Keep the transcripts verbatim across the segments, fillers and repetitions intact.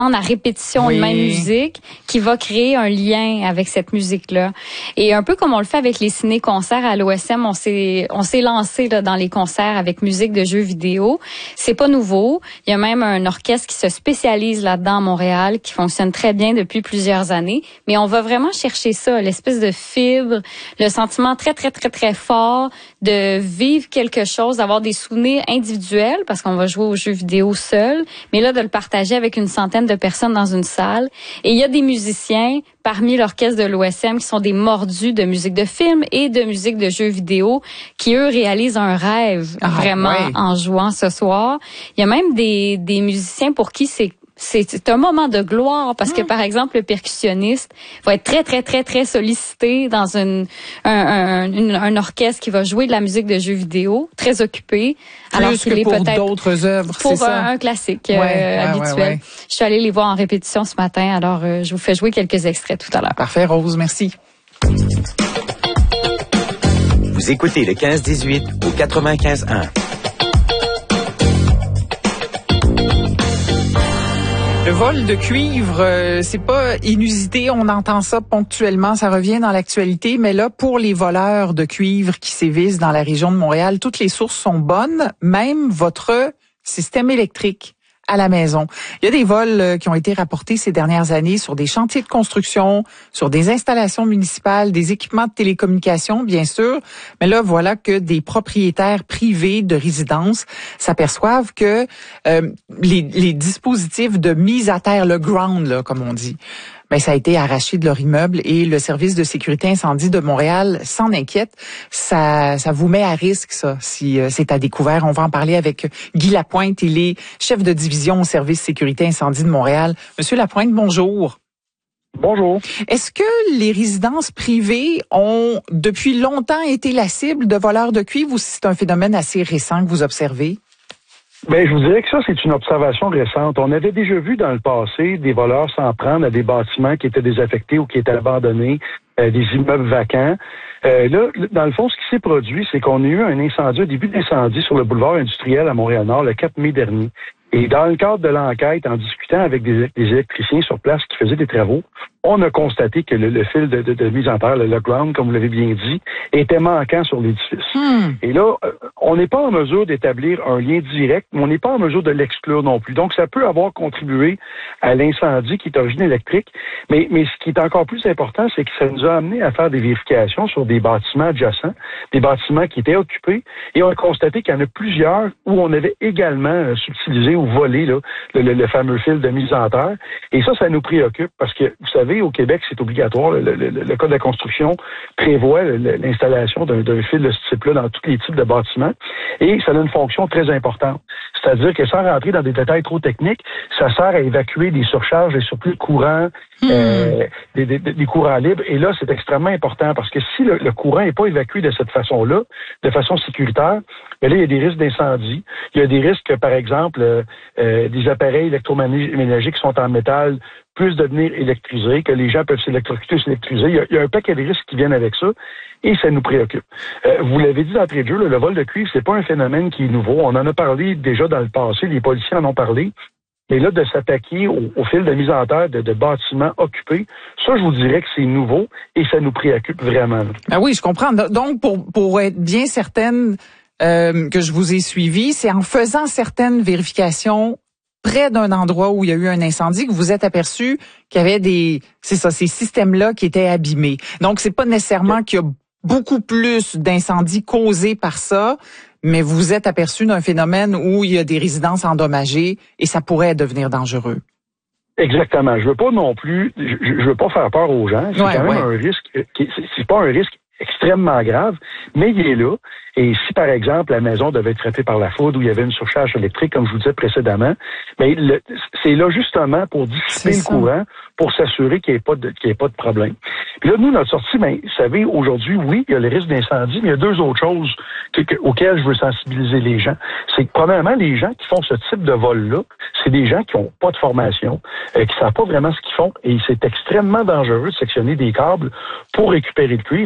à répétition oui. une même musique qui va créer un lien avec cette musique-là. Et un peu comme on le fait avec les ciné-concerts à l'O S M, on s'est on s'est lancé là, dans les concerts avec musique de jeux vidéo. C'est pas nouveau. Il y a même un orchestre qui se spécialise là-dedans à Montréal, qui fonctionne très bien depuis plusieurs années. Mais on va vraiment chercher ça, l'espèce de fibre, le sentiment très, très, très, très fort de vivre quelque chose, d'avoir des souvenirs individuels, parce qu'on va jouer aux jeux vidéo seul, mais là, de le partager avec une centaine de personnes dans une salle. Et il y a des musiciens parmi l'orchestre de l'O S M qui sont des mordus de musique de film et de musique de jeux vidéo qui, eux, réalisent un rêve ah, vraiment ouais. en jouant ce soir. Il y a même des, des musiciens pour qui c'est C'est, c'est un moment de gloire parce que, par exemple, le percussionniste va être très, très, très, très sollicité dans une, un, un, une, un orchestre qui va jouer de la musique de jeux vidéo, très occupé. Plus alors qu'il que est pour d'autres œuvres, pour c'est un, ça? un classique ouais, euh, ouais, habituel. Ouais, ouais. Je suis allée les voir en répétition ce matin, alors euh, je vous fais jouer quelques extraits tout à l'heure. Parfait, Rose, merci. Vous écoutez le quinze dix-huit au quatre-vingt-quinze un. Le vol de cuivre, euh, c'est pas inusité, on entend ça ponctuellement, ça revient dans l'actualité, mais là, pour les voleurs de cuivre qui sévissent dans la région de Montréal, toutes les sources sont bonnes, même votre système électrique à la maison. Il y a des vols qui ont été rapportés ces dernières années sur des chantiers de construction, sur des installations municipales, des équipements de télécommunications, bien sûr. Mais là, voilà que des propriétaires privés de résidences s'aperçoivent que euh, les, les dispositifs de mise à terre, le ground, là, comme on dit, ben, ça a été arraché de leur immeuble et le service de sécurité incendie de Montréal s'en inquiète. Ça, ça vous met à risque, ça, si euh, c'est à découvert. On va en parler avec Guy Lapointe. Il est chef de division au service sécurité incendie de Montréal. Monsieur Lapointe, bonjour. Bonjour. Est-ce que les résidences privées ont depuis longtemps été la cible de voleurs de cuivre ou si c'est un phénomène assez récent que vous observez? Ben, je vous dirais que ça, c'est une observation récente. On avait déjà vu dans le passé des voleurs s'en prendre à des bâtiments qui étaient désaffectés ou qui étaient abandonnés, euh, des immeubles vacants. Euh, là, dans le fond, ce qui s'est produit, c'est qu'on a eu un incendie, un début d'incendie sur le boulevard industriel à Montréal-Nord le quatre mai dernier. Et dans le cadre de l'enquête, en discutant avec des, des électriciens sur place qui faisaient des travaux, on a constaté que le, le fil de, de, de mise en terre, le, le ground, comme vous l'avez bien dit, était manquant sur l'édifice. Hmm. Et là, on n'est pas en mesure d'établir un lien direct, mais on n'est pas en mesure de l'exclure non plus. Donc, ça peut avoir contribué à l'incendie qui est d'origine électrique. Mais, mais ce qui est encore plus important, c'est que ça nous a amené à faire des vérifications sur des bâtiments adjacents, des bâtiments qui étaient occupés, et on a constaté qu'il y en a plusieurs où on avait également subtilisé ou volé là, le, le, le fameux fil de mise en terre. Et ça, ça nous préoccupe parce que, vous savez, au Québec, c'est obligatoire. Le, le, le Code de la construction prévoit l'installation d'un, d'un fil de ce type-là dans tous les types de bâtiments. Et ça a une fonction très importante. C'est-à-dire que sans rentrer dans des détails trop techniques, ça sert à évacuer des surcharges, des surplus de courant, mmh. euh, des, des, des courants libres. Et là, c'est extrêmement important parce que si le, le courant n'est pas évacué de cette façon-là, de façon sécuritaire, bien là, il y a des risques d'incendie. Il y a des risques, par exemple, euh, euh, des appareils électroménagers qui sont en métal puissent devenir électrisés, que les gens peuvent s'électrocuter, s'électriser. Il y, a, il y a un paquet de risques qui viennent avec ça et ça nous préoccupe. Euh, vous l'avez dit d'entrée de jeu, là, le vol de cuivre, c'est pas un phénomène qui est nouveau. On en a parlé déjà dans le passé, les policiers en ont parlé. Mais là, de s'attaquer au, au fil de mise en terre de, de bâtiments occupés, ça, je vous dirais que c'est nouveau et ça nous préoccupe vraiment. Ah oui, je comprends. Donc, pour, pour être bien certaine euh, que je vous ai suivi, c'est en faisant certaines vérifications près d'un endroit où il y a eu un incendie que vous êtes aperçu qu'il y avait des, c'est ça, ces systèmes-là qui étaient abîmés. Donc, c'est pas nécessairement qu'il y a beaucoup plus d'incendies causés par ça, mais vous vous êtes aperçu d'un phénomène où il y a des résidences endommagées et ça pourrait devenir dangereux. Exactement. Je veux pas non plus, je, je veux pas faire peur aux gens. C'est ouais, quand même ouais. un risque, qui, c'est, c'est pas un risque extrêmement grave, mais il est là. Et si, par exemple, la maison devait être traitée par la foudre ou il y avait une surcharge électrique, comme je vous disais précédemment, mais le, c'est là justement pour dissiper le courant, pour s'assurer qu'il n'y ait pas de, qu'il n'y ait pas de problème. Puis là, nous, notre sortie, ben, vous savez, aujourd'hui, oui, il y a le risque d'incendie, mais il y a deux autres choses que, que, auxquelles je veux sensibiliser les gens. C'est que, premièrement, les gens qui font ce type de vol-là, c'est des gens qui n'ont pas de formation, euh, qui ne savent pas vraiment ce qu'ils font, et c'est extrêmement dangereux de sectionner des câbles pour récupérer le cuivre. Là, on parle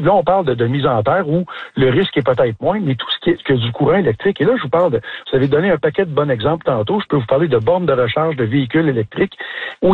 de, de mise en terre où le risque est peut-être moins, mais tout ce qui est que du courant électrique. Et là, je vous parle de, vous avez donné un paquet de bons exemples tantôt. Je peux vous parler de bornes de recharge de véhicules électriques où